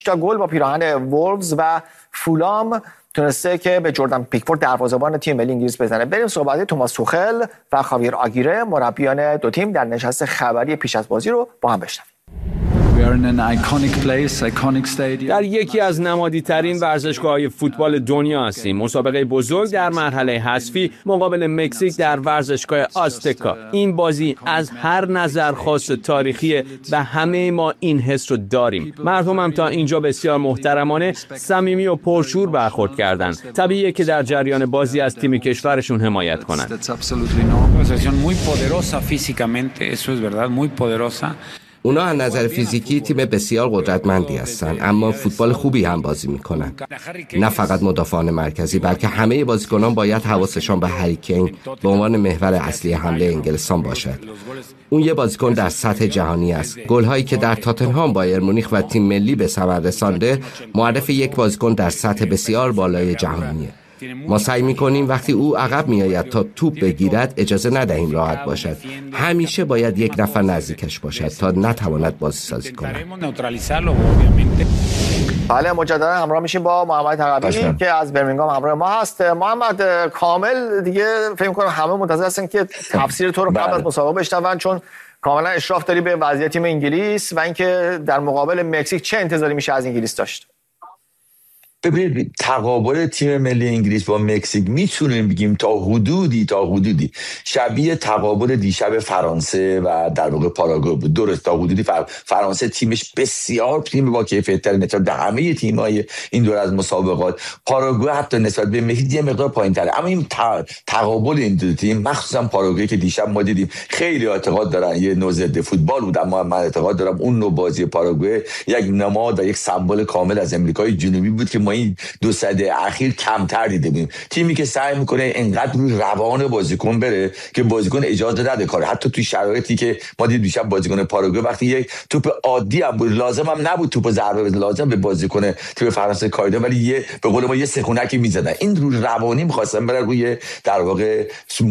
تا گل با پیراهن وولفز و فولام تونسته که به جردن پیکفورد دروازه‌بان تیم ملی انگلیس بزنه. بریم صحبت توماس توخل و خاویر آگیره مربیان دو تیم در نشست خبری پیش از بازی رو با هم بشنویم. در یکی از نمادی‌ترین ورزشگاه‌های فوتبال دنیا هستیم. مسابقه بزرگ در مرحله حذفی مقابل مکزیک در ورزشگاه آزتکا. این بازی از هر نظر خاص تاریخیه و همه ما این حس رو داریم. مردم هم تا اینجا بسیار محترمانه، صمیمی و پرشور برخورد کردند. طبیعیه که در جریان بازی از تیم کشورشون حمایت کنند. اونا از نظر فیزیکی تیم بسیار قدرتمندی هستن، اما فوتبال خوبی هم بازی میکنن. نه فقط مدافعان مرکزی، بلکه همه بازیکنان باید حواسشان به هری کین به عنوان محور اصلی حمله انگلستان باشد. اون یه بازیکن در سطح جهانی است. گل‌هایی که در تاتنهام، بایر مونیخ و تیم ملی به ثمر رسانده، معرف یک بازیکن در سطح بسیار بالای جهانیه. ما سعی می‌کنیم وقتی او عقب می‌آید تا توپ بگیرد اجازه ندهیم راحت باشد. همیشه باید یک نفر نزدیکش باشد تا نتواند بازی سازی کند. بله، مجددا همراه میشیم با محمد تقوی که از برمینگام همراه ما هست. محمد، کامل دیگه فکر می‌کنم همه منتظر هستن که تفسیر تو رو قبل از مسابقه بشنون، چون کاملا اشراف داری به وضعیت تیم انگلیس و اینکه در مقابل مکزیک چه انتظاری میشه از انگلیس داشت. ببینید، تقابل تیم ملی انگلیس با مکزیک میتونیم بگیم تا حدودی شبیه تقابل دیشب فرانسه و در واقع پاراگوئه بود. درست، تا حدودی فرانسه تیمش بسیار تیم با کیفیت‌تر نسبت به همه تیم‌های این دور از مسابقات. پاراگوئه حتی نسبت به مکزیک یه مقدار پایین‌تره، اما این تقابل این دو تیم، مخصوصا پاراگوئه که دیشب ما دیدیم، خیلی اعتقاد دارن یه نوع ضد فوتبال بود، اما من اعتقاد دارم اون نوع بازی پاراگوئه یک نماد و یک سمبل کامل از آمریکای جنوبی بود که ما این دو سده اخیر کمتر دیده بودیم. تیمی که سعی میکنه انقدر روی روان بازیکن بره که بازیکن اجازه نده کار، حتی توی شرایطی که ما دید دیشب بازیکن پاراگوئه وقتی یک توپ عادی هم بود، لازم هم نبود توپ ضربه بزنه، لازم به بازیکن تیم فرانسه کایده، ولی یه به قول ما یه سخونکی میزدن. این روی روانی می‌خواستن برن روی در واقع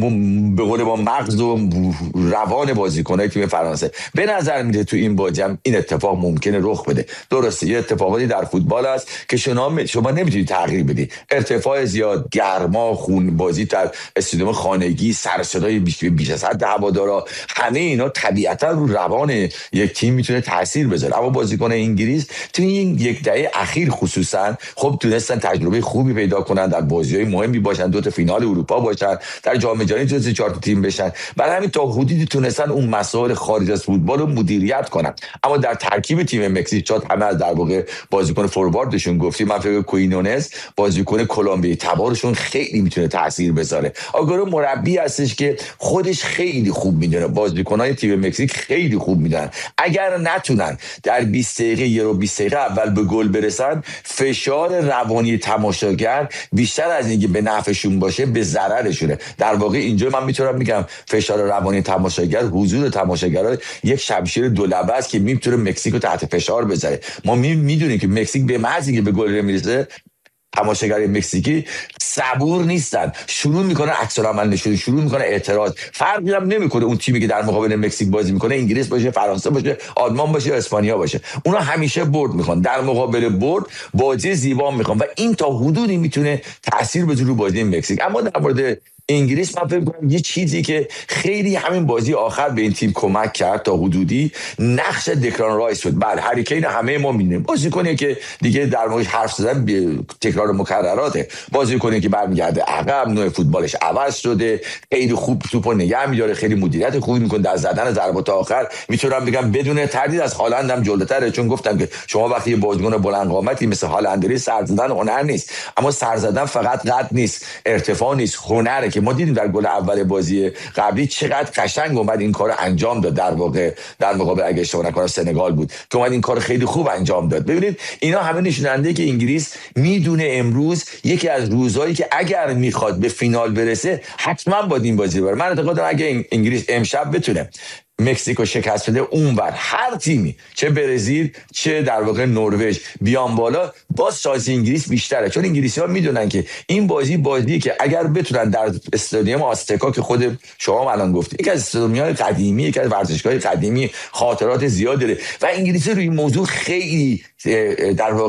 به قول ما مغز و روان بازیکن‌های تیم فرانسه. به نظر میاد تو این بازی هم این اتفاق ممکنه رخ بده. درسته، یه اتفاقاتی در فوتبال است که شما نمیتونید تغییر بدی. ارتفاع زیاد، گرما، خون بازی در استادیوم خانگی، سر صدای بیش از حد هوادارا، همه اینا طبیعتا رو روان یک تیم میتونه تاثیر بذاره. اما بازیکن انگلیس تو این یک دهه اخیر خصوصا خب تونستن تجربه خوبی پیدا کنن، در بازی‌های مهمی باشن، دو تا فینال اروپا باشن، در جام جهانی جزو 4 تیم بشن. برای همین تا حدودی تونستن اون مسائل خارج از فوتبال رو مدیریت کنن. اما در ترکیب تیم مکزیک شاید همه از در واقع بازیکن فورواردشون گفتیم، من فکر کوینونز بازیکن کلمبیایی تبارشون خیلی میتونه تاثیر بذاره. آگورو مربی هستش که خودش خیلی خوب میدونه بازیکن‌های تیم مکزیک خیلی خوب میدونن. اگر نتونن در 20 دقیقه یا 20 دقیقه اول به گل برسن، فشار روانی تماشاگر بیشتر از اینکه به نفعشون باشه به ضررشونه. در واقع اینجا من میتونم بگم فشار روانی تماشاگر، حضور تماشاگرها یک شمشیر دولبه است که میتونه مکزیک رو تحت فشار بذاره. ما میدونیم که مکزیک به محض اینکه به گل نمیرسه، تماشاگر مکزیکی صبور نیستن، شروع میکنه عکس العمل نشون، شروع میکنه اعتراض. فرقی هم نمیکنه اون تیمی که در مقابل مکزیک بازی میکنه انگلیس باشه، فرانسه باشه، آلمان باشه، اسپانیا باشه، اونا همیشه برد میخوان، در مقابل برد بازی زیبا میخوان و این تا حدودی میتونه تاثیر بذاره رو بازی مکزیک. اما در مورد انگلیس من فکر کنم یه چیزی که خیلی همین بازی آخر به این تیم کمک کرد تا حدودی، نقش دکلان رایس بود. بله، هری کین همه ما می‌دونیم، بازیکنی که دیگه در موردش حرف زدن تکرار مکرراته، بازیکنی که برمیگرده عقب، نوع فوتبالش عوض شده، خیلی خوب توپو نگه می‌داره، خیلی مدیریت خوبی می‌کنه در زدن ضربات آخر. میتونم بگم بدون تردید از هالند هم جلوتره، چون گفتم که شما وقتی یه بازیکن بلند قامتی مثل هالند سر زدن هنر نیست، اما سر زدن فقط قد نیست، ارتفاع نیست، هنره که ما دیدیم در گل اول بازی قبلی چقدر قشنگ اومد این کارو انجام داد. در واقع در مقابل اگه اشتباه نکنم سنگال بود که اومد این کارو خیلی خوب انجام داد. ببینید اینا همه نشوننده که انگلیس میدونه امروز یکی از روزایی که اگر میخواد به فینال برسه حتما باید این بازی ببره. من اعتقاد دارم اگه انگلیس امشب بتونه مکزیکو شکست بده، اونور هر تیمی چه برزیل چه در واقع نروژ بیان بالا، باز شانس انگلیس بیشتره، چون انگلیسی‌ها میدونن که این بازی که اگر بتونن در استادیوم آستکا که خود شما الان گفتید یکی از استادیوم‌های قدیمی، یکی از ورزشگاه قدیمی، خاطرات زیاد داره و انگلیس روی این موضوع خیلی در واقع